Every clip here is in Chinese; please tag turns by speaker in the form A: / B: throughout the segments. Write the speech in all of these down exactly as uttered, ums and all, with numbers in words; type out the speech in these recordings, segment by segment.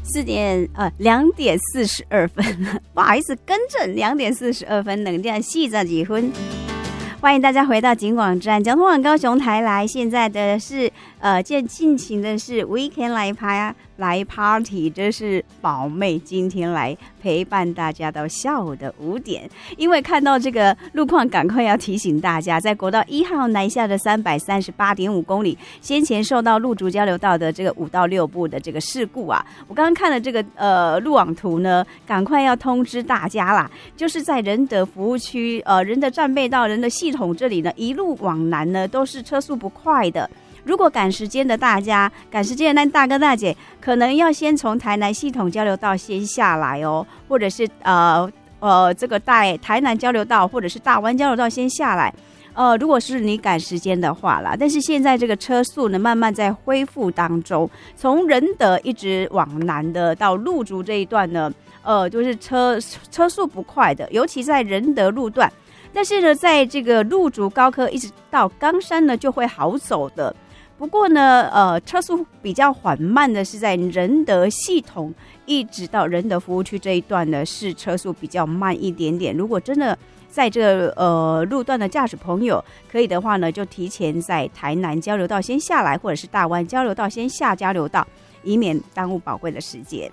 A: 四点呃两点四十二分，不好意思，更正，两点四十二分，冷点四十几分。欢迎大家回到警广站，交通往高雄台来。现在的是呃，现进行的是 Weekend 来拍来 Party， 这是宝妹今天来陪伴大家到下午的五点。因为看到这个路况，赶快要提醒大家，在国道一号南下的三百三十八点五公里，先前受到路竹交流道的这个五到六部的这个事故啊，我刚刚看了这个呃路网图呢，赶快要通知大家啦，就是在仁德服务区呃仁德战备道仁德系统这里呢，一路往南呢都是车速不快的。如果赶时间的大家，赶时间的那大哥大姐，可能要先从台南系统交流道先下来哦，或者是呃呃这个在台南交流道或者是大湾交流道先下来。呃，如果是你赶时间的话啦，但是现在这个车速呢慢慢在恢复当中，从仁德一直往南的到路竹这一段呢，呃，就是车车速不快的，尤其在仁德路段。但是呢，在这个路竹高科一直到冈山呢，就会好走的。不过呢，呃，车速比较缓慢的是在仁德系统一直到仁德服务区这一段呢，是车速比较慢一点点。如果真的在这个呃路段的驾驶朋友可以的话呢，就提前在台南交流道先下来，或者是大湾交流道先下交流道，以免耽误宝贵的时间。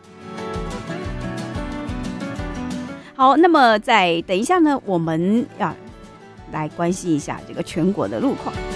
A: 好，那么在等一下呢，我们要来关心一下这个全国的路况。